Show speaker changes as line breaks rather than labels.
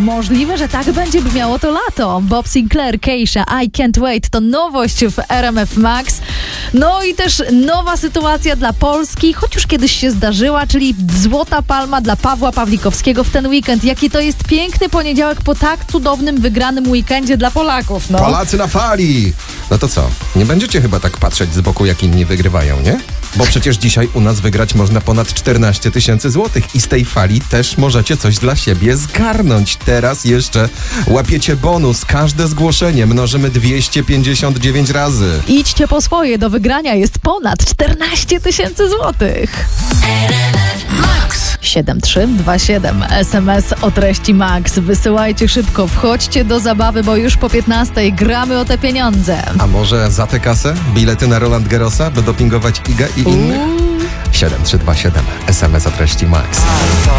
Możliwe, że tak będzie brzmiało to lato. Bob Sinclair, Keisha, I Can't Wait to nowość w RMF Max. No i też nowa sytuacja dla Polski, choć już kiedyś się zdarzyła, czyli Złota Palma dla Pawła Pawlikowskiego w ten weekend. Jaki to jest piękny poniedziałek po tak cudownym, wygranym weekendzie dla Polaków, no.
Polacy na fali! No to co? Nie będziecie chyba tak patrzeć z boku, jak inni wygrywają, nie? Bo przecież dzisiaj u nas wygrać można ponad 14 000 złotych i z tej fali też możecie coś dla siebie zgarnąć. Teraz jeszcze łapiecie bonus. Każde zgłoszenie mnożymy 259 razy.
Idźcie po swoje, do wygrania jest ponad 14 000 złotych.
Max.
7327 SMS o treści Max. Wysyłajcie szybko, wchodźcie do zabawy, bo już po 15 gramy o te pieniądze.
A może za tę kasę? Bilety na Roland Garrosa, by dopingować Igę i innych? 7327 SMS o treści Max.